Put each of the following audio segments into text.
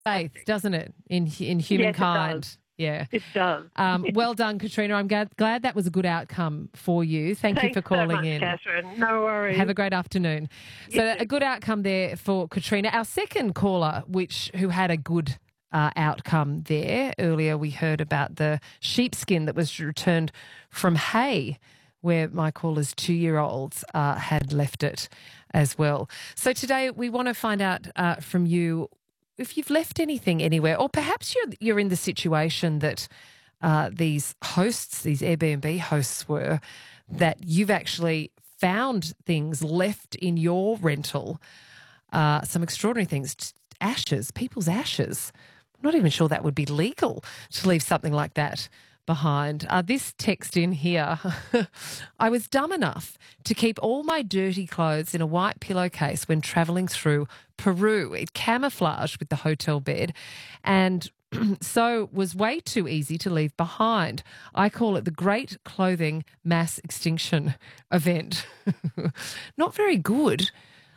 faith, doesn't it, in Yes, it humankind? does. Yeah. It does. Well done, Katrina. I'm glad that was a good outcome for you. Thank you Thanks for calling so much, in. Catherine. No worries. Have a great afternoon. So a good outcome there for Katrina. Our second caller, who had a good outcome there. Earlier we heard about the sheepskin that was returned from Hay, where my caller's 2-year-olds had left it as well. So today we want to find out from you if you've left anything anywhere, or perhaps you're in the situation that these Airbnb hosts were, that you've actually found things left in your rental, some extraordinary things, people's ashes. I'm not even sure that would be legal to leave something like that behind. This text in here, I was dumb enough to keep all my dirty clothes in a white pillowcase when travelling through Peru. It camouflaged with the hotel bed and so was way too easy to leave behind. I call it the Great Clothing Mass Extinction Event. Not very good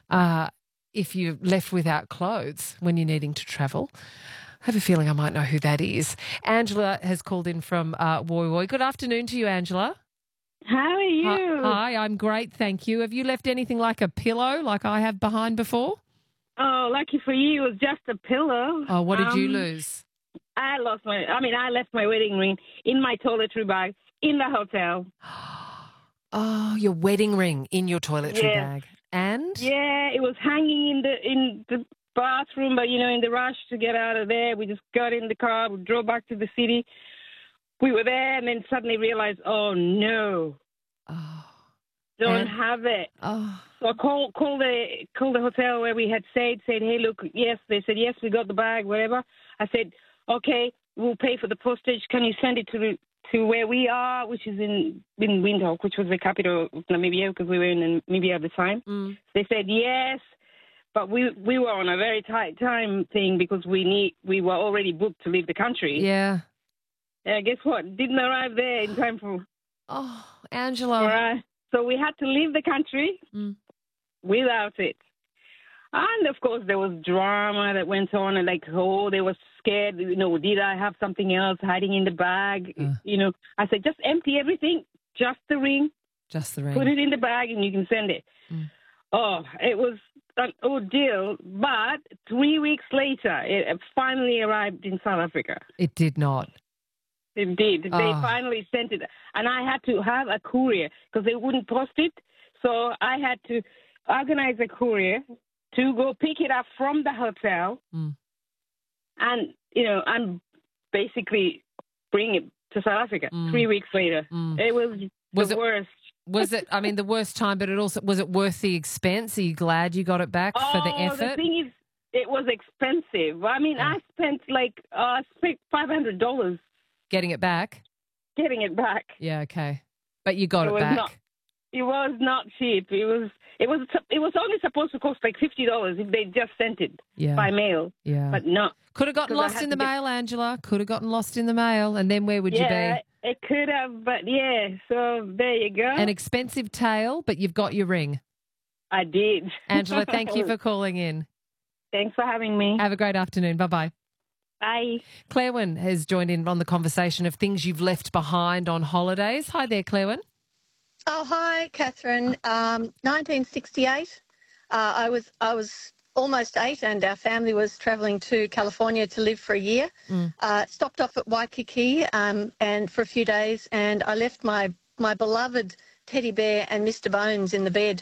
if you're left without clothes when you're needing to travel. I have a feeling I might know who that is. Angela has called in from Woy Woy. Good afternoon to you, Angela. How are you? Hi, I'm great, thank you. Have you left anything like a pillow like I have behind before? Oh, lucky for you, it was just a pillow. Oh, what did you lose? I left my wedding ring in my toiletry bag in the hotel. Oh, your wedding ring in your toiletry Yes. bag. And? Yeah, it was hanging in the bathroom, but, in the rush to get out of there, we just got in the car, we drove back to the city. We were there and then suddenly realized, oh, no. Oh. Don't have it. Oh. So I called the hotel where we had stayed, said, hey, look, yes. They said, yes, we got the bag, whatever. I said, okay, we'll pay for the postage. Can you send it to where we are, which is in Windhoek, which was the capital of Namibia, because we were in Namibia at the time. Mm. They said, yes. But we were on a very tight time thing because we were already booked to leave the country. Yeah. Guess what? Didn't arrive there in time for... Oh, Angela. So we had to leave the country without it. And, of course, there was drama that went on. And, they were scared. Did I have something else hiding in the bag? I said, just empty everything, just the ring. Just the ring. Put it in the bag and you can send it. Mm. Oh, it was an ordeal. But 3 weeks later, it finally arrived in South Africa. It did not. It did. Oh. They finally sent it. And I had to have a courier because they wouldn't post it. So I had to organize a courier to go pick it up from the hotel and basically bring it to South Africa 3 weeks later. It was the worst. Was it, the worst time, but was it worth the expense? Are you glad you got it back for the effort? The thing is, it was expensive. I spent $500. Getting it back? Getting it back. Yeah, okay. But you got it back. It was not cheap. It was only supposed to cost $50 if they just sent it by mail. Yeah. But no. Could have gotten lost in the mail, Angela. Could have gotten lost in the mail. And then where would you be? Yeah, it could have, but so there you go. An expensive tale, but you've got your ring. I did. Angela, thank you for calling in. Thanks for having me. Have a great afternoon. Bye-bye. Bye. Clairwyn has joined in on the conversation of things you've left behind on holidays. Hi there, Clairwyn. Oh, hi, Catherine. 1968. I was almost 8, and our family was travelling to California to live for a year. Stopped off at Waikiki and for a few days, and I left my beloved teddy bear and Mr. Bones in the bed.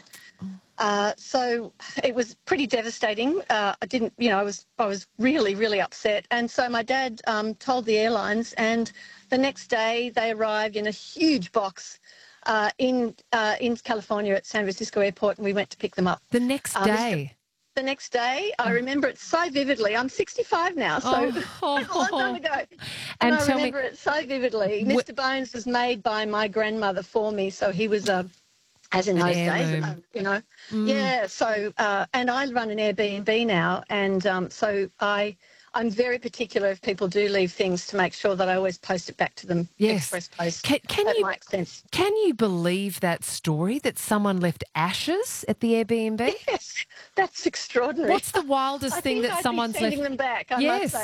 So it was pretty devastating. I was really, really upset. And so my dad told the airlines, and the next day they arrived in a huge box in California at San Francisco Airport, and we went to pick them up. The next day? The next day. I remember it so vividly. I'm 65 now, so it's a long time ago. And I remember it so vividly. Mr. Bones was made by my grandmother for me, so he was as in those days, Yeah, so, and I run an Airbnb now, and so I I'm very particular if people do leave things to make sure that I always post it back to them. Yes. Express post. Can that you makes sense. Can you believe that story that someone left ashes at the Airbnb? Yes, that's extraordinary. What's the wildest I thing think that I'd someone's be sending left? them back. I must Yes. say.